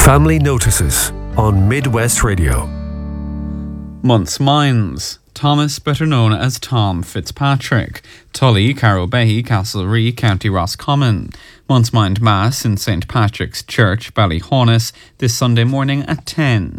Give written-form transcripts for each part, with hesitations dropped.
Family Notices on Midwest Radio. Month's Minds. Thomas, better known as Tom Fitzpatrick. Tully, Carrowbehy, Castlerea, County Roscommon. Month's Mind Mass in St. Patrick's Church, Ballyhaunis, this Sunday morning at 10.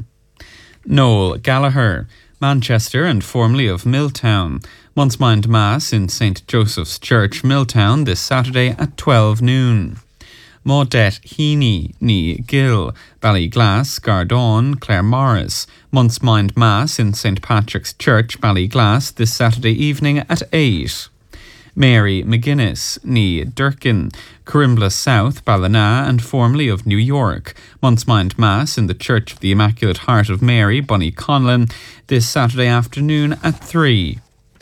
Noel Gallagher, Manchester and formerly of Milltown. Month's Mind Mass in St. Joseph's Church, Milltown, this Saturday at 12 noon. Maudette Heaney, ní Gill, Ballyglass, Gardawn, Claremorris. Month's Mind Mass in St. Patrick's Church, Ballyglass, this Saturday evening at 8. Mary McGuinness, ní Durkin, Coimbra South, Ballina and formerly of New York. Month's Mind Mass in the Church of the Immaculate Heart of Mary, Bonnyconlon, this Saturday afternoon at 3.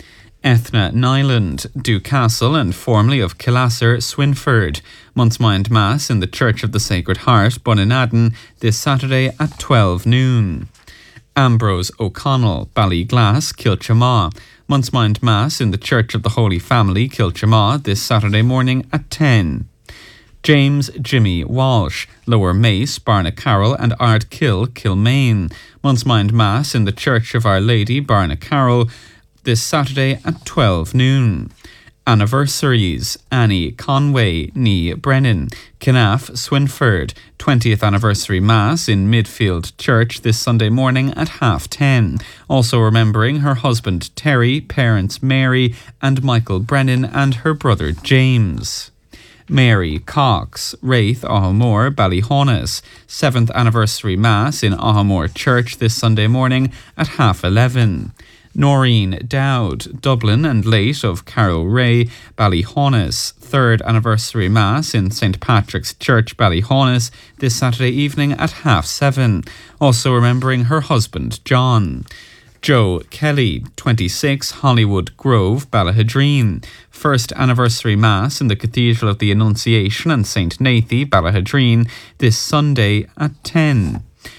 Ethna Nyland, Dewcastle and formerly of Killasser, Swinford. Month's Mind Mass in the Church of the Sacred Heart, Bunninaddin, this Saturday at 12 noon. Ambrose O'Connell, Ballyglass, Kilchamaw. Month's Mind Mass in the Church of the Holy Family, Kilchamaw, this Saturday morning at 10. James Jimmy Walsh, Lower Mace, Barnacarroll and Ardkill, Kilmaine. Month's Mind Mass in the Church of Our Lady, Barnacarroll, this Saturday at 12 noon. Anniversaries: Annie Conway, ní Brennan, Kinnaff, Swinford, 20th anniversary Mass in Midfield Church this Sunday morning at 10:30. Also remembering her husband Terry, parents Mary and Michael Brennan and her brother James. Mary Cox, Wraith, Ahamore, Ballyhaunis, 7th anniversary Mass in Ahamore Church this Sunday morning at 11:30. Noreen Dowd, Dublin and late of Carol Ray, Ballyhaunis, 3rd anniversary Mass in St. Patrick's Church, Ballyhaunis, this Saturday evening at 7:30. Also remembering her husband, John. Joe Kelly, 26, Hollywood Grove, Ballahadreen. 1st anniversary Mass in the Cathedral of the Annunciation and St. Nathy, Ballahadreen, this Sunday at 10.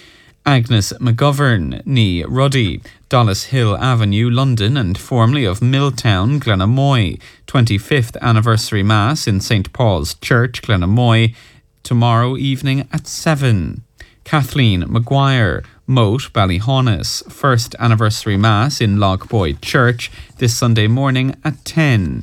Agnes McGovern, ní Ruddy, Dollis Hill Avenue, London and formerly of Milltown, Glenamoy. 25th anniversary Mass in St. Paul's Church, Glenamoy, tomorrow evening at 7. Kathleen Maguire, Moat, Ballyhaunis, 1st anniversary Mass in Lochboy Church, this Sunday morning at 10.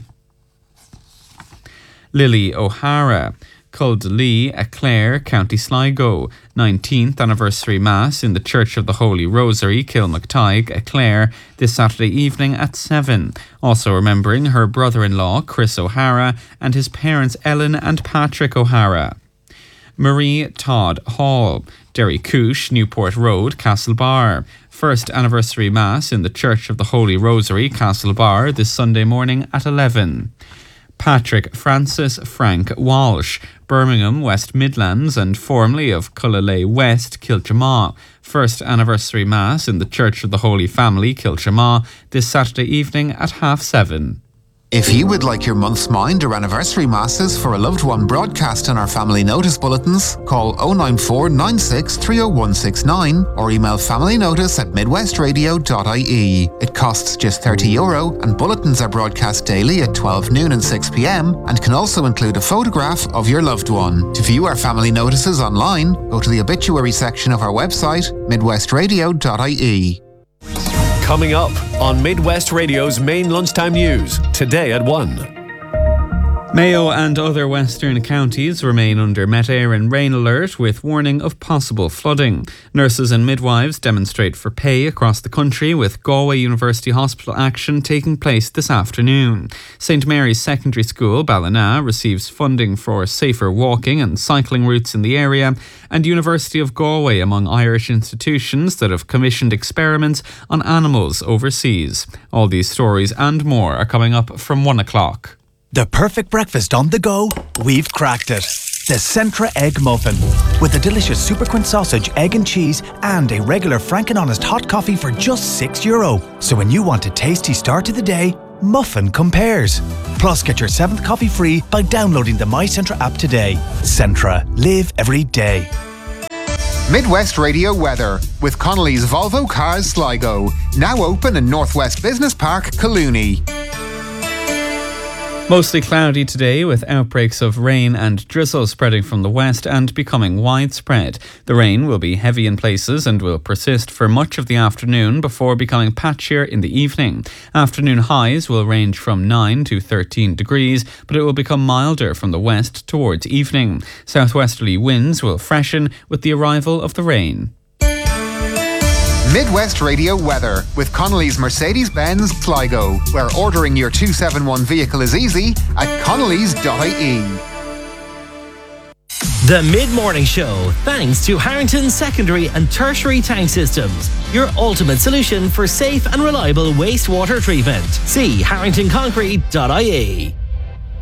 Lily O'Hara, Culdalee, Clare, County Sligo, 19th anniversary Mass in the Church of the Holy Rosary, Kilmactygh, Clare, this Saturday evening at 7. Also remembering her brother-in-law, Chris O'Hara, and his parents, Ellen and Patrick O'Hara. Marie Todd Hall, Derry Coosh, Newport Road, Castlebar. 1st anniversary Mass in the Church of the Holy Rosary, Castlebar, this Sunday morning at 11. Patrick Francis Frank Walsh, Birmingham, West Midlands and formerly of Cullalay West, Kilchamaw. 1st anniversary Mass in the Church of the Holy Family, Kilchamaw, this Saturday evening at 7:30. If you would like your month's mind or anniversary masses for a loved one broadcast in our family notice bulletins, call 094 96 30169 or email familynotice@midwestradio.ie. It costs just €30 and bulletins are broadcast daily at 12 noon and 6 p.m. and can also include a photograph of your loved one. To view our family notices online, go to the obituary section of our website, midwestradio.ie. Coming up on Midwest Radio's main lunchtime news, today at 1. Mayo and other western counties remain under Met Éireann rain alert with warning of possible flooding. Nurses and midwives demonstrate for pay across the country with Galway University Hospital action taking place this afternoon. St Mary's Secondary School, Ballina, receives funding for safer walking and cycling routes in the area, and University of Galway among Irish institutions that have commissioned experiments on animals overseas. All these stories and more are coming up from 1 o'clock. The perfect breakfast on the go, we've cracked it. The Centra Egg Muffin. With a delicious Superquint sausage, egg and cheese and a regular Frank and Honest hot coffee for just €6. So when you want a tasty start to the day, Muffin compares. Plus get your 7th coffee free by downloading the My Centra app today. Centra. Live every day. Midwest Radio weather with Connolly's Volvo Cars Sligo. Now open in Northwest Business Park, Collooney. Mostly cloudy today with outbreaks of rain and drizzle spreading from the west and becoming widespread. The rain will be heavy in places and will persist for much of the afternoon before becoming patchier in the evening. Afternoon highs will range from 9 to 13 degrees, but it will become milder from the west towards evening. Southwesterly winds will freshen with the arrival of the rain. Midwest Radio weather with Connolly's Mercedes-Benz Sligo, where ordering your 271 vehicle is easy at connolly's.ie. The Mid-Morning Show, thanks to Harrington Secondary and Tertiary Tank Systems, your ultimate solution for safe and reliable wastewater treatment. See harringtonconcrete.ie.